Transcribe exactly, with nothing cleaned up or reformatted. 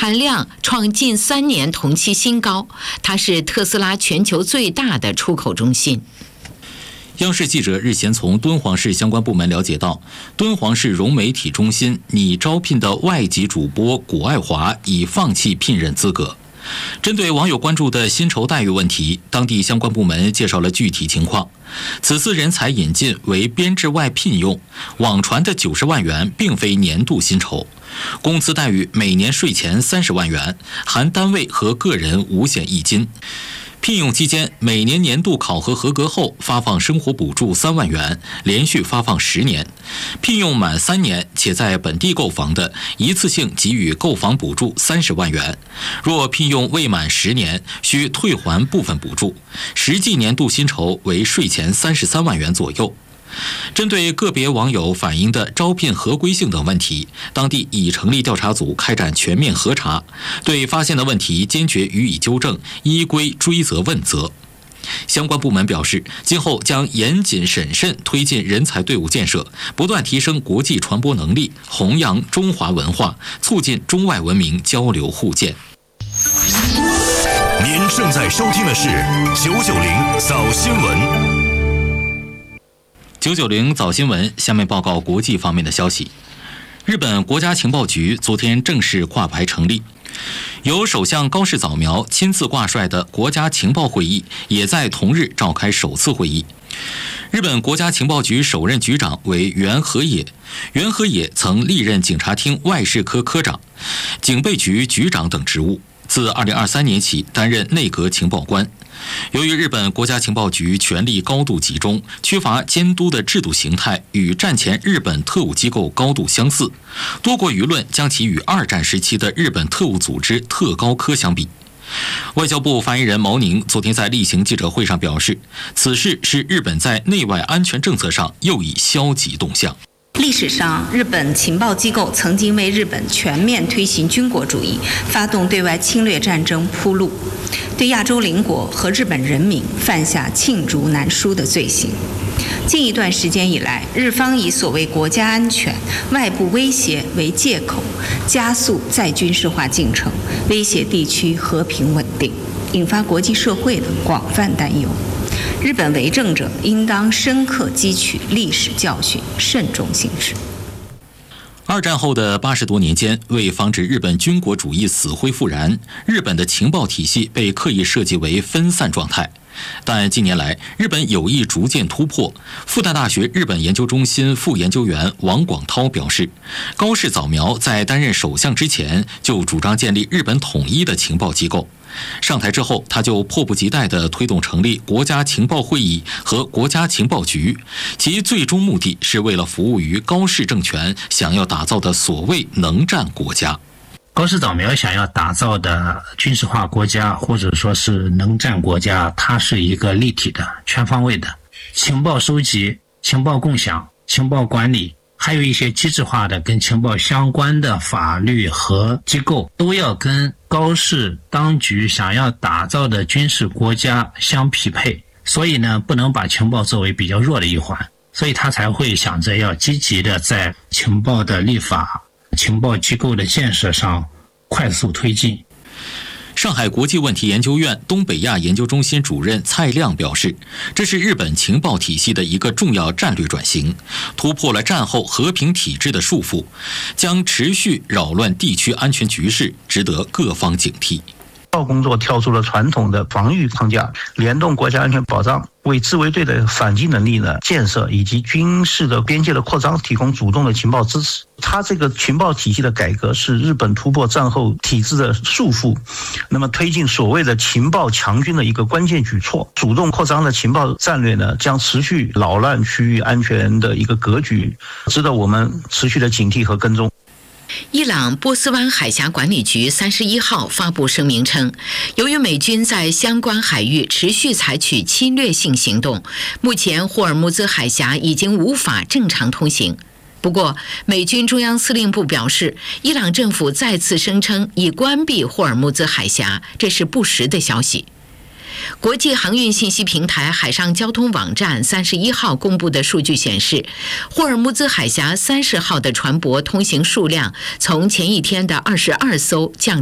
产量创近三年同期新高，它是特斯拉全球最大的出口中心。 央视记者日前从敦煌市相关部门了解到，敦煌市融媒体中心拟招聘的外籍主播谷爱华已放弃聘任资格。针对网友关注的薪酬待遇问题，当地相关部门介绍了具体情况。此次人才引进为编制外聘用，网传的九十万元并非年度薪酬，工资待遇每年税前三十万元，含单位和个人五险一金。聘用期间，每年年度考核合格后发放生活补助三万元，连续发放十年。聘用满三年且在本地购房的，一次性给予购房补助三十万元。若聘用未满十年，需退还部分补助。实际年度薪酬为税前三十三万元左右。针对个别网友反映的招聘合规性等问题，当地已成立调查组开展全面核查，对发现的问题坚决予以纠正，依规追责问责。相关部门表示，今后将严谨审慎推进人才队伍建设，不断提升国际传播能力，弘扬中华文化，促进中外文明交流互鉴。 您正在收听的是九九零早新闻。 九九零早新闻，下面报告国际方面的消息。日本国家情报局昨天正式挂牌成立，由首相高市早苗亲自挂帅的国家情报会议也在同日召开首次会议。日本国家情报局首任局长为原和也，原和也曾历任警察厅外事科科长、警备局局长等职务，自二零二三年起担任内阁情报官。由于日本国家情报局权力高度集中，缺乏监督的制度形态与战前日本特务机构高度相似，多国舆论将其与二战时期的日本特务组织特高科相比。外交部发言人毛宁昨天在例行记者会上表示，此事是日本在内外安全政策上又以消极动向。 历史上，日本情报机构曾经为日本全面推行军国主义、发动对外侵略战争铺路，对亚洲邻国和日本人民犯下罄竹难书的罪行。近一段时间以来，日方以所谓国家安全、外部威胁为借口，加速再军事化进程，威胁地区和平稳定，引发国际社会的广泛担忧。日本为政者应当深刻汲取历史教训，慎重行事。 二战后的八十多年间，为防止日本军国主义死灰复燃，日本的情报体系被刻意设计为分散状态。但近年来，日本有意逐渐突破。复旦大学日本研究中心副研究员王广涛表示，高市早苗在担任首相之前就主张建立日本统一的情报机构。上台之后，他就迫不及待地推动成立国家情报会议和国家情报局，其最终目的是为了服务于高市政权想要打造的所谓能战国家。 高市早苗想要打造的军事化国家，或者说是能战国家，它是一个立体的、全方位的情报收集、情报共享、情报管理，还有一些机制化的跟情报相关的法律和机构，都要跟高市当局想要打造的军事国家相匹配。所以呢，不能把情报作为比较弱的一环，所以他才会想着要积极的在情报的立法、情报机构的建设上快速推进。 上海国际问题研究院东北亚研究中心主任蔡亮表示，这是日本情报体系的一个重要战略转型，突破了战后和平体制的束缚，将持续扰乱地区安全局势，值得各方警惕。 情报工作跳出了传统的防御框架，联动国家安全保障，为自卫队的反击能力的建设以及军事的边界的扩张提供主动的情报支持。它这个情报体系的改革是日本突破战后体制的束缚，那么推进所谓的情报强军的一个关键举措。主动扩张的情报战略呢，将持续扰乱区域安全的一个格局，值得我们持续的警惕和跟踪。 伊朗波斯湾海峡管理局三十一号发布声明称，由于美军在相关海域持续采取侵略性行动，目前霍尔木兹海峡已经无法正常通行。不过，美军中央司令部表示，伊朗政府再次声称已关闭霍尔木兹海峡，这是不实的消息。国际航运信息平台海上交通网站三十一号公布的数据显示，霍尔木兹海峡三十号的船舶通行数量从前一天的二十二艘降